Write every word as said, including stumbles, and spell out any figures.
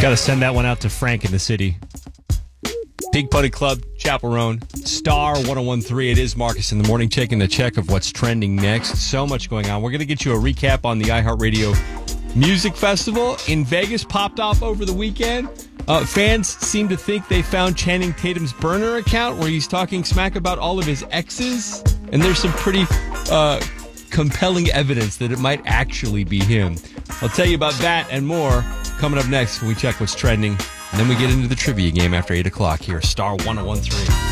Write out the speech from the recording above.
Got to send that one out to Frank in the city. Pig Putty Club, Chaperone, Star ten thirteen. It is Marcus in the morning, taking the check of what's trending next. So much going on. We're going to get you a recap on the iHeartRadio Music Festival in Vegas. Popped off over the weekend. Uh, fans seem to think they found Channing Tatum's burner account where he's talking smack about all of his exes. And there's some pretty uh, compelling evidence that it might actually be him. I'll tell you about that and more coming up next when we check what's trending. And then we get into the trivia game after eight o'clock here. Star ten thirteen.